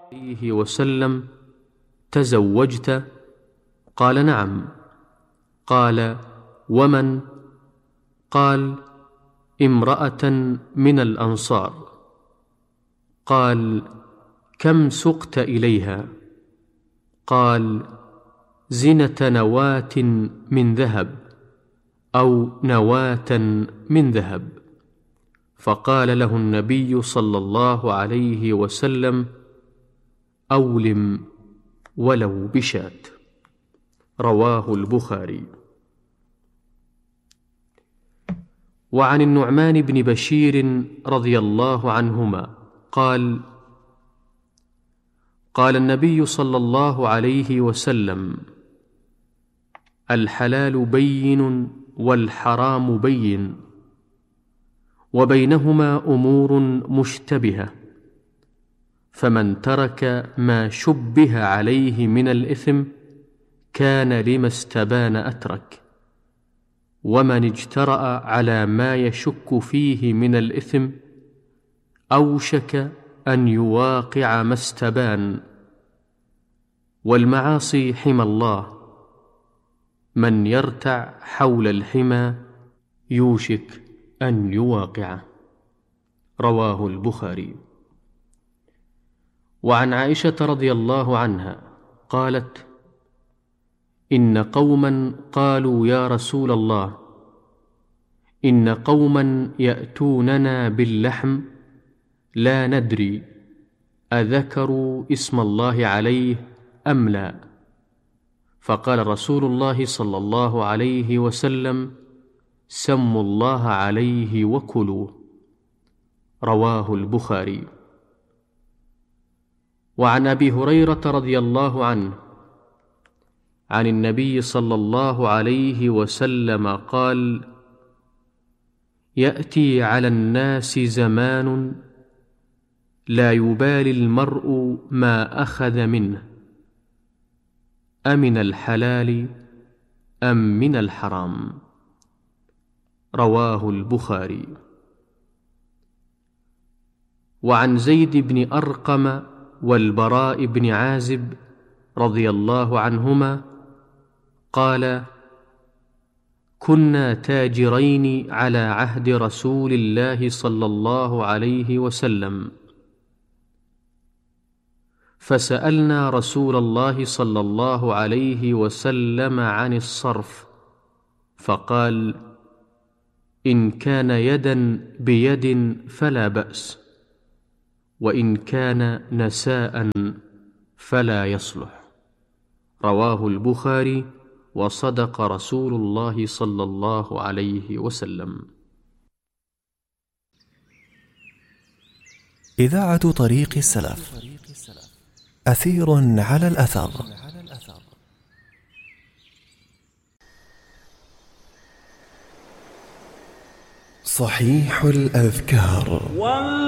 عليه وسلم: تزوجت؟ قال: نعم. قال: ومن؟ قال: امرأة من الأنصار. قال: كم سقت إليها؟ قال: زنة نواة من ذهب أو نواة من ذهب. فقال له النبي صلى الله عليه وسلم: أولم ولو بشاة. رواه البخاري. وعن النعمان بن بشير رضي الله عنهما قال: قال النبي صلى الله عليه وسلم: الحلال بين والحرام بين، وبينهما أمور مشتبهة، فمن ترك ما شبه عليه من الإثم كان لما استبان أترك، ومن اجترأ على ما يشك فيه من الإثم أوشك أن يواقع ما استبان. والمعاصي حمى الله، من يرتع حول الحمى يوشك أن يواقعه. رواه البخاري. وعن عائشة رضي الله عنها قالت: إن قوما قالوا يا رسول الله، إن قوما يأتوننا باللحم لا ندري أذكروا اسم الله عليه أم لا، فقال رسول الله صلى الله عليه وسلم: سموا الله عليه وكلوه. رواه البخاري. وعن أبي هريرة رضي الله عنه عن النبي صلى الله عليه وسلم قال: يأتي على الناس زمان لا يبالي المرء ما أخذ منه، أمن الحلال أم من الحرام. رواه البخاري. وعن زيد بن أرقم والبراء بن عازب رضي الله عنهما قال: كنا تاجرين على عهد رسول الله صلى الله عليه وسلم، فسألنا رسول الله صلى الله عليه وسلم عن الصرف، فقال: إن كان يدا بيد فلا بأس، وإن كان نساء فلا يصلح. رواه البخاري. وصدق رسول الله صلى الله عليه وسلم. إذاعة طريق السلف، أثير على الأثر. صحيح الأذكار.